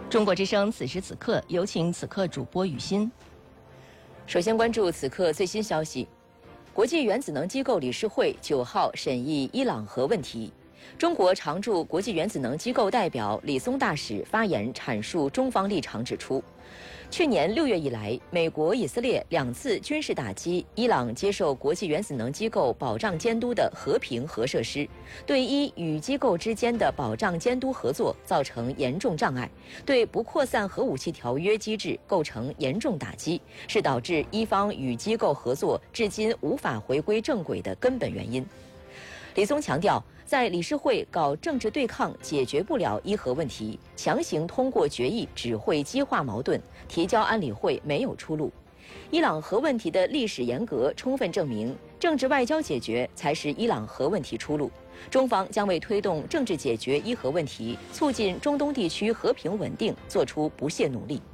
中国之声此时此刻，有请此刻主播雨欣。 首先关注此刻最新消息：国际原子能机构理事会9号审议伊朗核问题。中国常驻国际原子能机构代表李松大使发言阐述中方立场，指出，去年6月以来，美国、以色列2次军事打击伊朗接受国际原子能机构保障监督的和平核设施，对伊与机构之间的保障监督合作造成严重障碍，对不扩散核武器条约机制构成严重打击，是导致伊方与机构合作至今无法回归正轨的根本原因。李松强调，在理事会搞政治对抗解决不了伊核问题，强行通过决议只会激化矛盾，提交安理会没有出路。伊朗核问题的历史沿革充分证明，政治外交解决才是伊朗核问题出路。中方将为推动政治解决伊核问题，促进中东地区和平稳定做出不懈努力。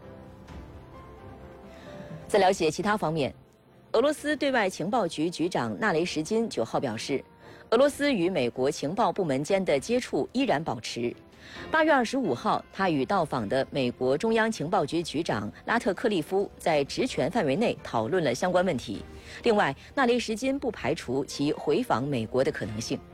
在了解其他方面，俄罗斯对外情报局局长纳雷什金9号表示，俄罗斯与美国情报部门间的接触依然保持。8月25号，他与到访的美国中央情报局局长拉特克利夫在职权范围内讨论了相关问题。另外，纳雷什金不排除其回访美国的可能性。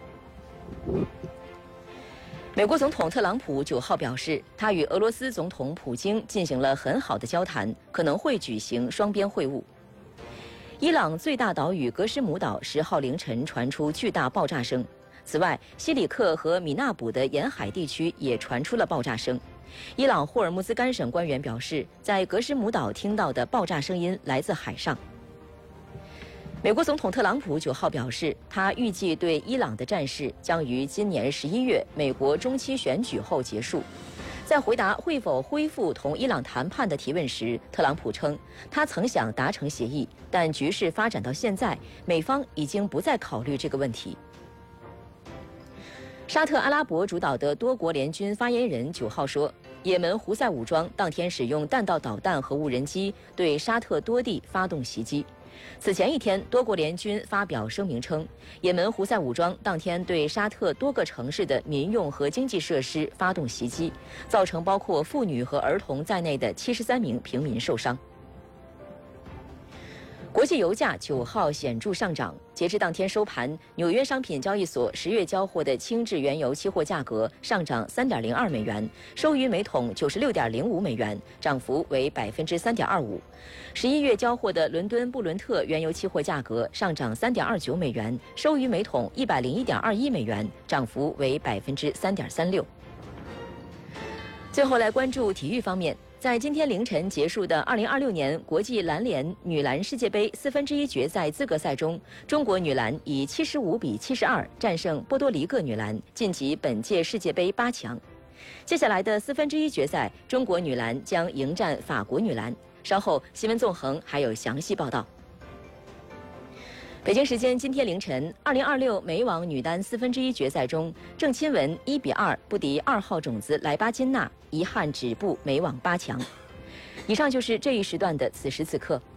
美国总统特朗普9号表示，他与俄罗斯总统普京进行了很好的交谈，可能会举行双边会晤。伊朗最大岛屿格什姆岛10号凌晨传出巨大爆炸声。此外，西里克和米纳卜的沿海地区也传出了爆炸声。伊朗霍尔木兹干省官员表示，在格什姆岛听到的爆炸声音来自海上。美国总统特朗普9号表示，他预计对伊朗的战事将于今年11月美国中期选举后结束。在回答会否恢复同伊朗谈判的提问时，特朗普称，他曾想达成协议，但局势发展到现在，美方已经不再考虑这个问题。沙特阿拉伯主导的多国联军发言人9号说，也门胡塞武装当天使用弹道导弹和无人机对沙特多地发动袭击。此前一天，多国联军发表声明称，也门胡塞武装当天对沙特多个城市的民用和经济设施发动袭击，造成包括妇女和儿童在内的73名平民受伤。国际油价9号显著上涨，截至当天收盘，纽约商品交易所10月交货的轻质原油期货价格上涨3.02美元，收于每桶96.05美元，涨幅为3.25%。11月交货的伦敦布伦特原油期货价格上涨3.29美元，收于每桶101.21美元，涨幅为3.36%。最后来关注体育方面。在今天凌晨结束的2026年国际篮联女篮世界杯1/4决赛资格赛中，中国女篮以75-72战胜波多黎各女篮，晋级本届世界杯8强。接下来的1/4决赛，中国女篮将迎战法国女篮。稍后新闻纵横还有详细报道。北京时间今天凌晨，2026美网女单1/4决赛中，郑钦文1-2不敌2号种子莱巴金娜，遗憾止步美网8强。以上就是这一时段的此时此刻。